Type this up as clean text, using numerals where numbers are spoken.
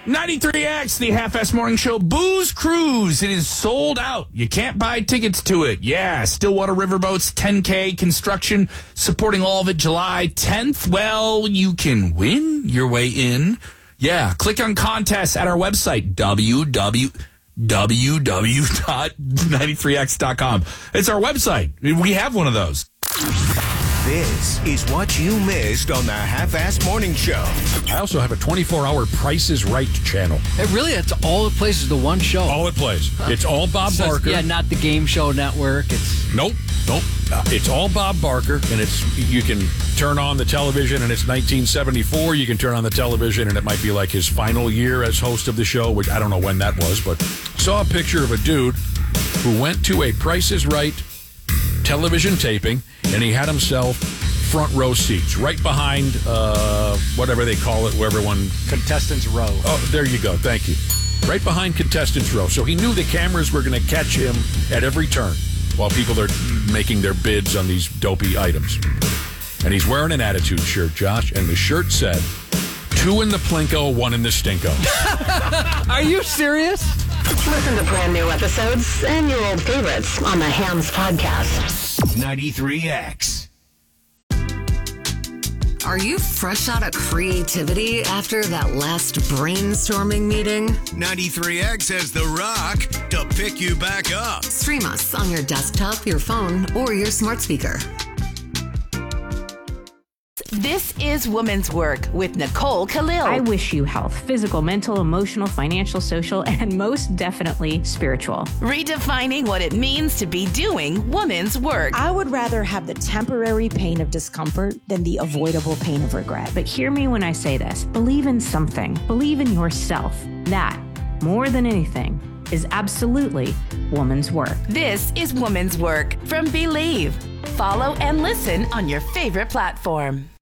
93X, the Half-Ass Morning Show Booze Cruise. It is sold out. You can't buy tickets to it. Yeah, Stillwater Riverboats 10K construction, supporting all of it July 10th. Well, you can win your way in. Yeah, click on contests at our website, www.93x.com. It's our website. We have one of those. This is what you missed on the Half-Ass Morning Show. I also have a 24-hour Price is Right channel. It's all it plays is the one show. All it plays. It's all Bob Barker. Yeah, not the Game Show Network. Nope. It's all Bob Barker, and you can turn on the television, and it's 1974. You can turn on the television, and it might be like his final year as host of the show, which I don't know when that was, but saw a picture of a dude who went to a Price is Right television taping, and he had himself front row seats right behind whatever they call it, where everyone... Contestants row. Oh, there you go. Thank you. Right behind contestants row. So he knew the cameras were going to catch him at every turn while people are making their bids on these dopey items. And he's wearing an attitude shirt, Josh, and the shirt said, 2 in the Plinko, 1 in the Stinko. Are you serious? Listen to brand new episodes and your old favorites on the Hams Podcast. 93X. Are you fresh out of creativity after that last brainstorming meeting? 93X has The Rock to pick you back up. Stream us on your desktop, your phone, or your smart speaker. This is Woman's Work with Nicole Khalil. I wish you health, physical, mental, emotional, financial, social, and most definitely spiritual. Redefining what it means to be doing woman's work. I would rather have the temporary pain of discomfort than the avoidable pain of regret. But hear me when I say this. Believe in something. Believe in yourself. That, more than anything, is absolutely woman's work. This is Woman's Work from Believe. Follow and listen on your favorite platform.